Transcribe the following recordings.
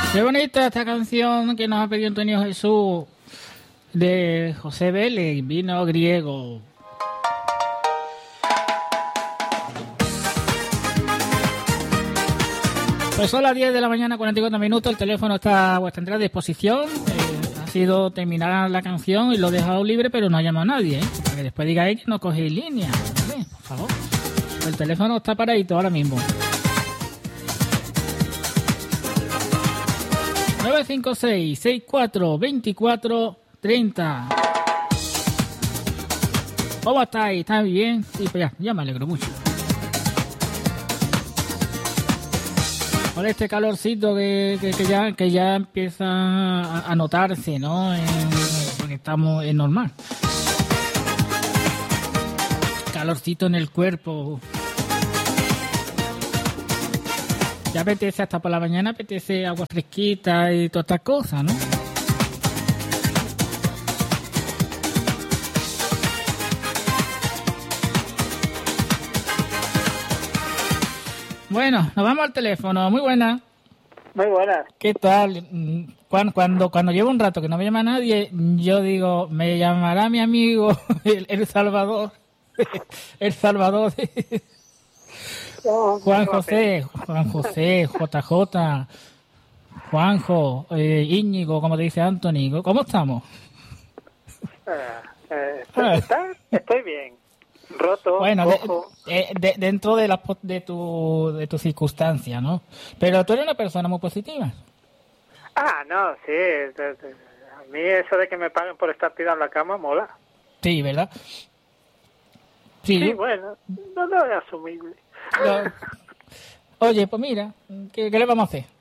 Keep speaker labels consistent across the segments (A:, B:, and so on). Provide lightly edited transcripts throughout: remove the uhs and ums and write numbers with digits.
A: Qué bonita esta canción que nos ha pedido Antonio Jesús de José Vélez, Vino Griego. Pues son las 10 de la mañana, 44 minutos. El teléfono está a vuestra entera disposición. Ha sido terminar la canción y lo he dejado libre, pero no ha llamado a nadie, ¿eh? Para que después digáis que no cogéis línea. ¿Vale? Por favor. El teléfono está paradito ahora mismo. 956-64-24-30. ¿Cómo estáis? ¿Estáis bien? Sí, pues ya me alegro mucho. Con este calorcito que ya empieza a notarse, ¿no? Porque estamos en normal. Calorcito en el cuerpo. Ya apetece, hasta por la mañana apetece agua fresquita y todas estas cosas, ¿no? Bueno, nos vamos al teléfono. Muy buena.
B: Muy buenas.
A: ¿Qué tal? Cuando llevo un rato que no me llama nadie, yo digo, me llamará mi amigo el Salvador. El Salvador. Juan José, JJ, Juanjo, Íñigo, como te dice Anthony. ¿Cómo estamos?
B: Estoy bien. Roto.
A: Bueno, dentro de tu circunstancia, ¿no? Pero tú eres una persona muy positiva.
B: No, sí. A mí eso de que me paguen por estar tirado en la cama mola.
A: Sí, ¿verdad?
B: Sí, bueno, no es asumible.
A: Oye, pues mira, ¿qué le vamos a hacer?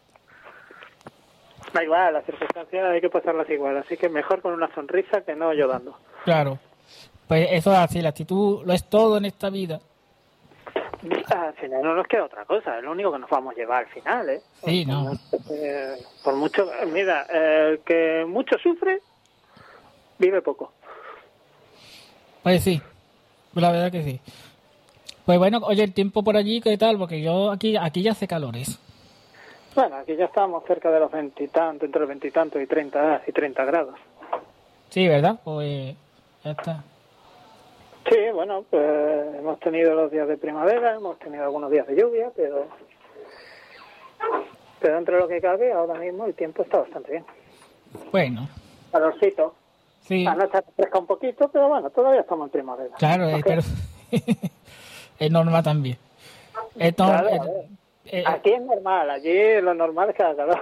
B: Da igual, las circunstancias hay que pasarlas igual, así que mejor con una sonrisa que no llorando.
A: Claro. Pues eso es así, la actitud lo es todo en esta vida.
B: Al final no nos queda otra cosa, es lo único que nos vamos a llevar al final, ¿eh?
A: Sí, no.
B: Por mucho, mira, el que mucho sufre, vive poco.
A: Pues sí, la verdad que sí. Pues bueno, oye, el tiempo por allí, ¿qué tal? Porque yo aquí ya hace calores.
B: Bueno, aquí ya estamos cerca de los 20 y tanto, entre los 20 y tanto y 30 grados.
A: Sí, ¿verdad? Pues ya está.
B: Sí, bueno, pues hemos tenido los días de primavera, hemos tenido algunos días de lluvia, pero entre lo que cabe, ahora mismo el tiempo está bastante bien.
A: Bueno.
B: Calorcito.
A: Sí.
B: La noche refresca un poquito, pero bueno, todavía estamos en primavera.
A: Claro, pero es normal también.
B: Claro, aquí es normal, allí lo normal es que haga calor.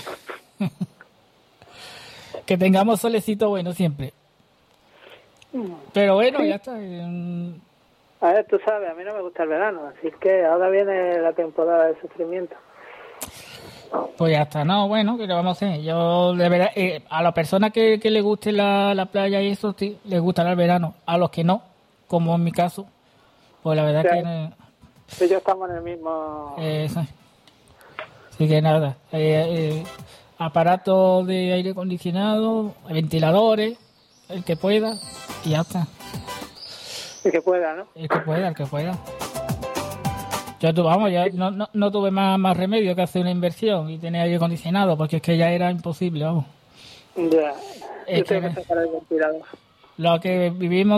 A: Que tengamos solecito bueno siempre. Pero bueno,
B: sí.
A: Ya está.
B: A ver, tú sabes, a mí no me gusta el verano, así que ahora viene la temporada de sufrimiento.
A: Pues ya está, no, bueno, ¿qué le vamos a hacer? Yo, de verdad, a las personas que le guste la playa y eso, sí, les gustará el verano. A los que no, como en mi caso, pues la verdad que...
B: Sí, yo estamos en el mismo...
A: Así que nada, aparatos de aire acondicionado, ventiladores, el que pueda, y ya está.
B: El que pueda, ¿no?
A: El que pueda. Yo ya no tuve más remedio que hacer una inversión y tener aire acondicionado, porque es que ya era imposible, vamos.
B: Ya, yo tengo que sacar el ventilador.
A: Lo que vivimos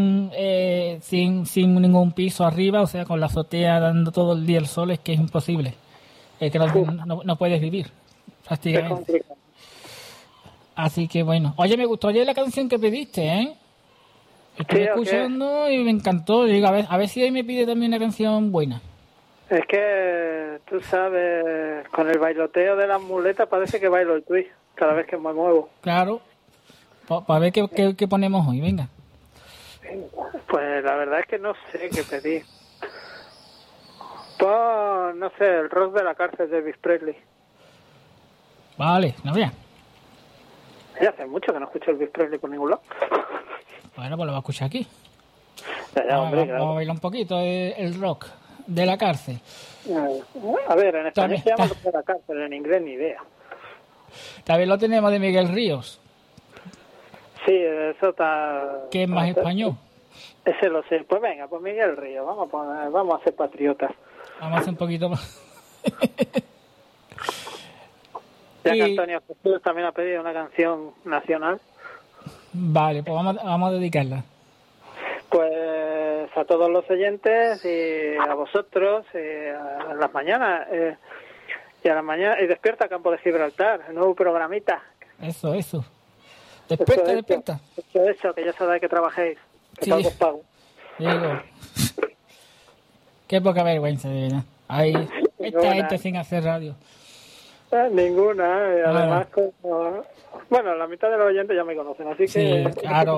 A: sin ningún piso arriba, o sea, con la azotea dando todo el día el sol, es que es imposible. Es que no puedes vivir, prácticamente. Así que bueno. Oye, me gustó la canción que pediste, ¿eh? Estoy escuchando y me encantó. Digo, a ver si hoy me pide también una canción buena.
B: Es que, tú sabes, con el bailoteo de las muletas parece que bailo el twist cada vez que me muevo.
A: Claro. Para ver qué ponemos hoy, venga.
B: Pues la verdad es que no sé qué pedir. Pon, no sé, el rock de la cárcel de Elvis Presley.
A: Vale, no veas.
B: Ya hace mucho que no escucho Elvis Presley por ningún lado.
A: Bueno, pues lo va a escuchar aquí.
B: Hombre,
A: vamos a bailar un poquito el rock de la cárcel.
B: A ver, en español se llama rock de la cárcel, en inglés ni idea.
A: También lo tenemos de Miguel Ríos.
B: Sí, eso está...
A: ¿Qué es más español?
B: Ese lo sé. Pues venga, pues Miguel Ríos, vamos a ser patriotas.
A: Vamos a hacer un poquito más.
B: Ya que Antonio Jesús también ha pedido una canción nacional.
A: Vale, pues vamos a dedicarla.
B: Pues a todos los oyentes y a vosotros a las mañanas y a las mañanas y Despierta Campo de Gibraltar, el nuevo programita.
A: Eso. Despierta.
B: Eso, que ya sabéis que trabajéis, que
A: Sí.
B: pago.
A: Digo, qué poca vergüenza, de verdad. Hay esta gente sin hacer radio.
B: Ninguna, además, bueno, la mitad de los oyentes ya me conocen, así que...
A: Sí, claro.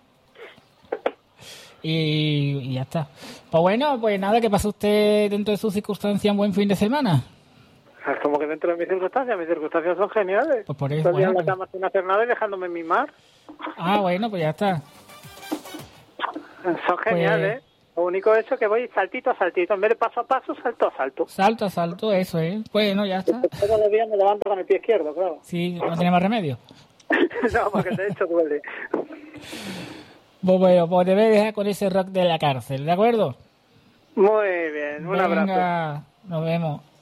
A: Y ya está. Pues bueno, pues nada, que pase usted dentro de sus circunstancias un buen fin de semana.
B: Como que dentro de mis circunstancias son geniales.
A: Pues por eso,
B: Todo el día en
A: bueno,
B: la cama sin hacer nada y dejándome mimar.
A: bueno, pues ya está.
B: Son geniales. Lo único es que voy saltito a saltito. En vez de paso a paso, salto a salto.
A: Salto a salto, eso es. Bueno, ya está.
B: Todos los días me levanto con el pie izquierdo, claro.
A: Sí, no tiene más remedio.
B: No, porque de hecho duele.
A: Pues bueno, pues te voy a dejar con ese rock de la cárcel, ¿de acuerdo?
B: Muy bien, un abrazo.
A: Venga, nos vemos.